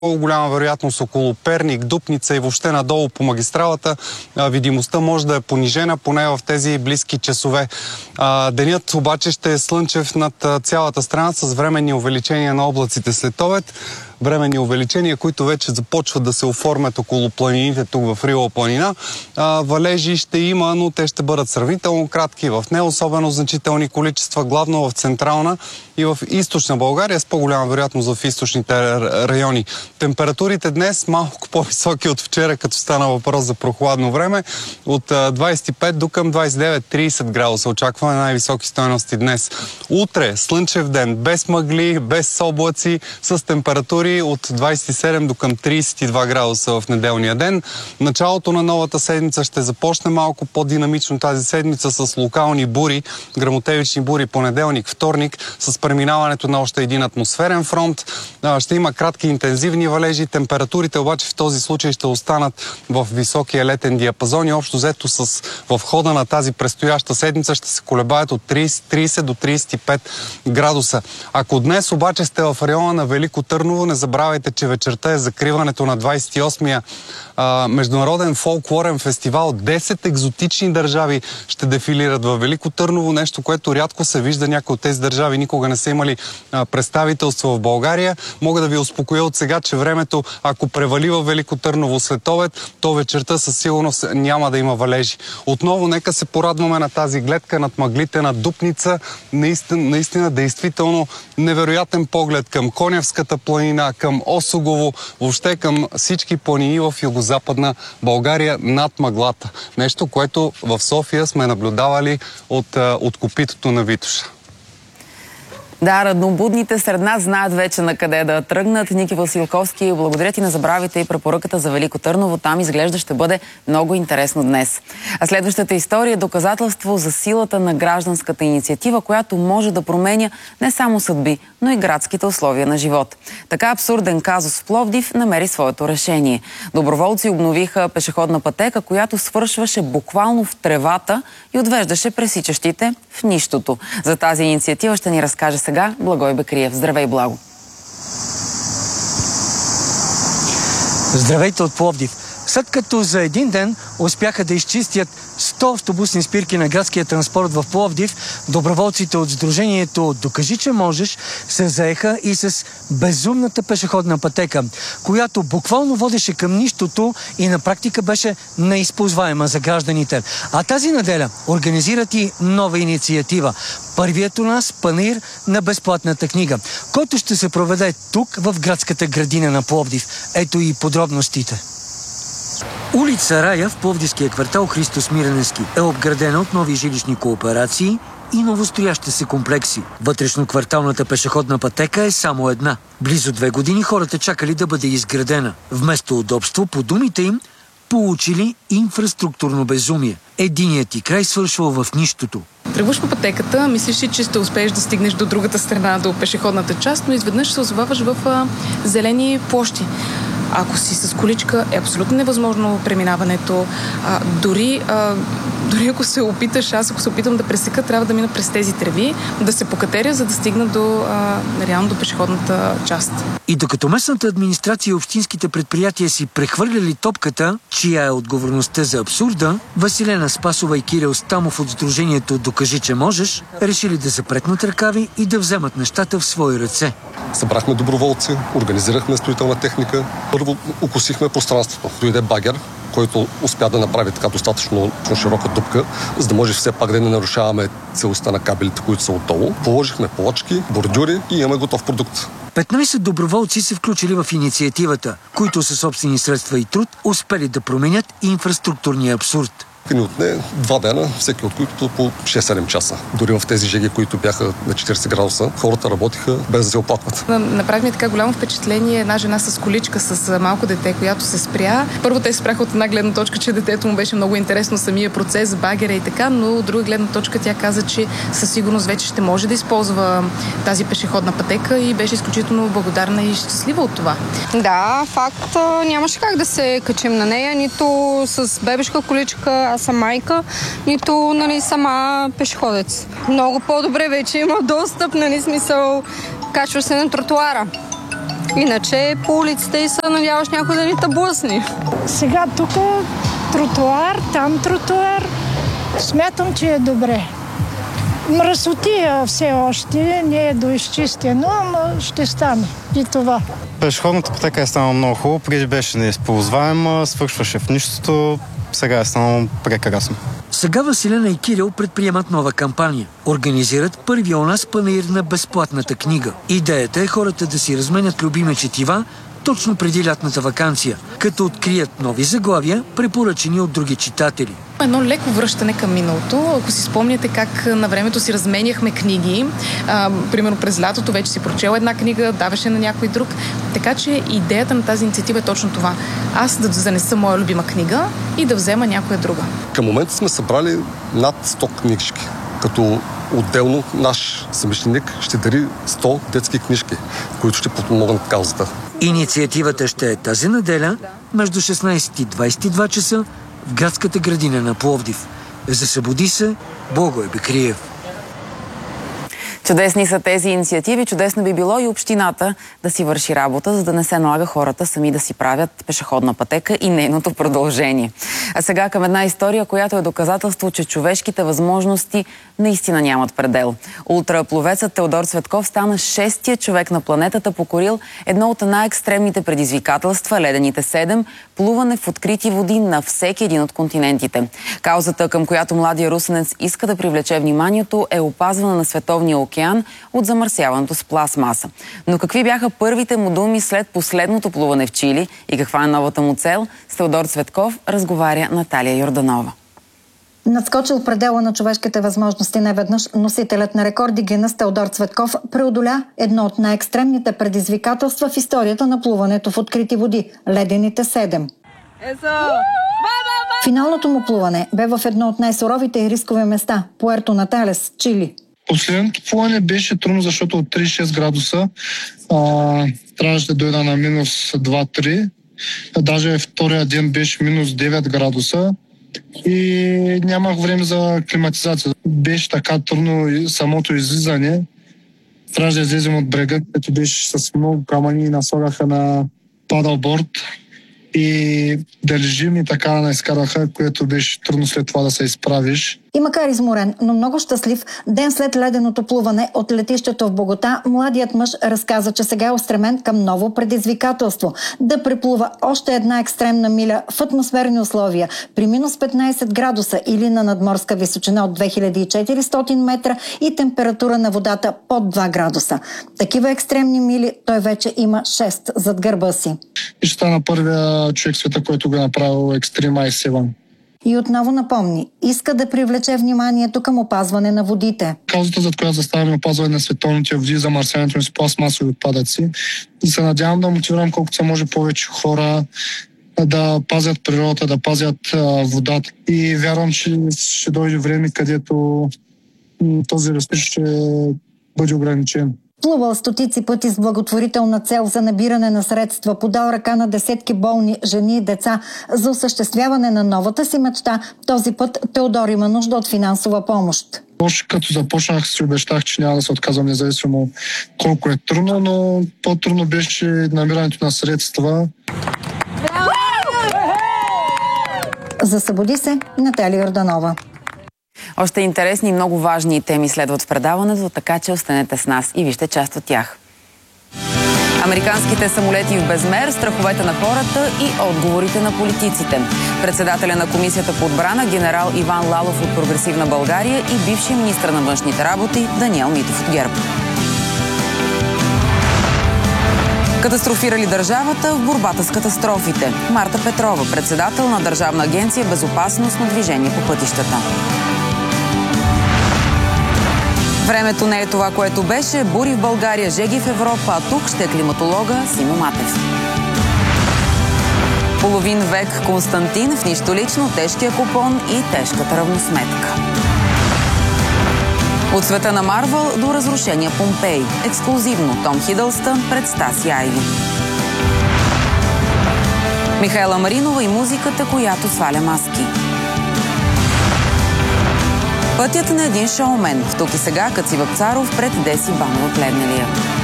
по-голяма вероятност около Перник, Дупница и въобще надолу по магистралата. Видимостта може да е понижена поне в тези близки часове. Денят обаче ще е слънчев над цялата страна с временни увеличения на облаците след обед. Временни увеличения, които вече започват да се оформят около планините тук в Рила планина. Валежи ще има, но те ще бъдат сравнително кратки, в не особено значителни количества, главно в централна и в източна България, с по-голяма вероятност в източните райони. Температурите днес малко по-високи от вчера, като стана въпрос за прохладно време. От 25 до към 29-30 градуса очакваме най-високи стойности днес. Утре слънчев ден, без мъгли, без облаци, с температури от 27 до към 32 градуса в неделния ден. Началото на новата седмица ще започне малко по-динамично тази седмица с локални бури, гръмотевични бури понеделник, вторник, с преминаването на още един атмосферен фронт. Ще има кратки интензивни валежи. Температурите обаче в този случай ще останат в високия летен диапазон и общо взето в хода на тази предстояща седмица ще се колебаят от 30 до 35 градуса. Ако днес обаче сте в района на Велико Търново, не забравяйте, че вечерта е закриването на 28-я международен фолклорен фестивал. 10 екзотични държави ще дефилират във Велико Търново, нещо, което рядко се вижда. Някои от тези държави никога не са имали представителство в България. Мога да ви успокоя от сега, че времето, ако превали във Велико Търново след обед, то вечерта със сигурност няма да има валежи. Отново нека се порадваме на тази гледка над мъглите на Дупница. Наистина, действително невероятен поглед към Конявската планина, към Осогово, въобще към всички планини в югозападна България над мъглата. Нещо, което в София сме наблюдавали от копитото на Витоша. Да, раднобудните сред нас знаят вече на къде да тръгнат. Ники Василковски, благодаря ти, не забравяйте и препоръката за Велико Търново. Там изглежда ще бъде много интересно днес. А следващата история е доказателство за силата на гражданската инициатива, която може да променя не само съдби, но и градските условия на живот. Така абсурден казус в Пловдив намери своето решение. Доброволци обновиха пешеходна пътека, която свършваше буквално в тревата и отвеждаше пресичащите в нищото. За тази инициатива ще ни разкаже сега Благой Бекриев. Здравей, Благо! Здравейте от Пловдив! След като за един ден успяха да изчистят 100 автобусни спирки на градския транспорт в Пловдив, доброволците от сдружението "Докажи, че можеш" се заеха и с безумната пешеходна пътека, която буквално водеше към нищото и на практика беше неизползваема за гражданите. А тази неделя организират и нова инициатива. Първият у нас панаир на безплатната книга, който ще се проведе тук в градската градина на Пловдив. Ето и подробностите. Улица Рая в пловдивския квартал Христо Смирненски е обградена от нови жилищни кооперации и новостроящи се комплекси. Вътрешно-кварталната пешеходна пътека е само една. Близо 2 години хората чакали да бъде изградена. Вместо удобство, по думите им, получили инфраструктурно безумие. Единият ти край свършвал в нищото. Тръгваш по пътеката, мислиш си, че ще успееш да стигнеш до другата страна, до пешеходната част, но изведнъж се озоваваш в зелени площи. Ако си с количка, е абсолютно невъзможно преминаването. Дори ако се опиташ, ако се опитам да пресека, трябва да мина през тези треви, да се покатеря, за да стигна реално до пешеходната част. И докато местната администрация и общинските предприятия си прехвърляли топката, чия е отговорността за абсурда, Василена Спасова и Кирил Стамов от сдружението "Докажи, че можеш" решили да запретнат ръкави и да вземат нещата в свои ръце. Събрахме доброволци, организирахме строителна техника. Първо окосихме пространството. Дойде багер, който успя да направи така достатъчно широка дупка, за да може все пак да не нарушаваме целостта на кабелите, които са отдолу. Положихме плочки, бордюри и имаме готов продукт. 15 доброволци се включили в инициативата, които със собствени средства и труд успели да променят инфраструктурния абсурд. И ни отне 2 дена, всеки от които по 6-7 часа. Дори в тези жеги, които бяха на 40 градуса, хората работиха без да се оплакват. Направи ми така голямо впечатление една жена с количка, с малко дете, която се спря. Първо те се спряха от една гледна точка, че детето му беше много интересно самия процес, багера и така, но от друга гледна точка тя каза, че със сигурност вече ще може да използва тази пешеходна пътека и беше изключително благодарна и щастлива от това. Да, факт, нямаше как да се качим на нея, нито с бебешка количка, аз съм майка, нито сама пешеходец. Много по-добре вече има достъп, смисъл, качва се на тротуара. Иначе по улиците и се надяваш някой да ни таблъсни. Сега тук тротуар, там тротуар. Смятам, че е добре. Мръсотия все още не е доизчистено, но ще стане и това. Пешеходната пътека е станала много хубаво. Преди беше неизползваема, свършваше в нищото. Сега е станало прекрасно. Сега Василена и Кирил предприемат нова кампания. Организират първия у нас панаир на безплатната книга. Идеята е хората да си разменят любими четива точно преди лятната ваканция, като открият нови заглавия, препоръчени от други читатели. Едно леко връщане към миналото. Ако си спомняте как на времето си разменяхме книги, примерно през лятото вече си прочела една книга, даваше на някой друг. Така че идеята на тази инициатива е точно това. Аз да занеса моя любима книга и да взема някоя друга. Към момента сме събрали над 100 книжки, като отделно наш съмишленик ще дари 100 детски книжки, които ще подпомогнат каузата. Инициативата ще е тази неделя между 16 и 22 часа в градската градина на Пловдив. Засъбуди се, Благой Бекриев. Чудесни са тези инициативи. Чудесно би било и общината да си върши работа, за да не се налага хората сами да си правят пешеходна пътека и нейното продължение. А сега към една история, която е доказателство, че човешките възможности наистина нямат предел. Ултрапловецът Теодор Цветков стана 6-тия човек на планетата, покорил едно от най-екстремните предизвикателства, ледените 7, плуване в открити води на всеки един от континентите. Каузата, към която младия русенец иска да привлече вниманието, е опазване на световния океан от замърсяването с пластмаса. Но какви бяха първите му думи след последното плуване в Чили и каква е новата му цел? С Теодор Цветков разговаря Наталия Йорданова. Надскочил предела на човешките възможности неведнъж, носителят на рекорди Гинес Теодор Цветков преодоля едно от най-екстремните предизвикателства в историята на плуването в открити води – ледените 7. Финалното му плуване бе в едно от най-суровите и рискови места – Пуерто Наталес, Чили. Последното плуване беше трудно, защото от 36 градуса трябваше да дойда на минус 2-3. Даже втория ден беше минус 9 градуса и нямах време за климатизация. Беше така трудно и самото излизане. Трябваше да излезем от брега, като беше с много камъни и наслагаха на падълборд. И да лежим и така не изкараха, което беше трудно след това да се изправиш. И макар изморен, но много щастлив, ден след леденото плуване от летището в Богота, младият мъж разказа, че сега е устремен към ново предизвикателство – да преплува още една екстремна миля в атмосферни условия при минус 15 градуса или на надморска височина от 2400 метра и температура на водата под 2 градуса. Такива екстремни мили той вече има 6 зад гърба си. И ще стана първия човек в света, който го е направил Extreme Ice 7. И отново напомни, иска да привлече вниманието към опазване на водите. Каузата, за която заставаме опазване на световните води, замърсяването ни с пластмасови отпадъци. И се надявам да мотивирам колкото се може повече хора да пазят природата, да пазят водата. И вярвам, че ще дойде време, където този ресурс ще бъде ограничен. Плувал стотици пъти с благотворителна цел за набиране на средства, подал ръка на десетки болни жени и деца. За осъществяване на новата си мечта, този път Теодор има нужда от финансова помощ. Още като започнах, си обещах, че няма да се отказвам, независимо колко е трудно, но по-трудно беше намирането на средства. Засъбуди се, Наталия Йорданова. Още интересни и много важни теми следват в предаването, така че останете с нас и вижте част от тях. Американските самолети в безмер, страховете на хората и отговорите на политиците. Председателя на Комисията по отбрана генерал Иван Лалов от Прогресивна България и бивши министър на външните работи Даниел Митов от ГЕРБ. Катастрофирали държавата в борбата с катастрофите. Марта Петрова, председател на Държавна агенция Безопасност на движение по пътищата. Времето не е това, което беше. Бури в България, жеги в Европа, а тук ще е климатолога Симо Матев. Половин век Константин, в нищо лично, тежкия купон и тежката равносметка. От света на Марвел до разрушения Помпей. Ексклузивно Том Хидълстън пред Стаси Айви. Михайла Маринова и музиката, която сваля маски. Пътят на един шоумен. В Тук и сега Каци Вапцаров пред Деси Банова Плевнелия.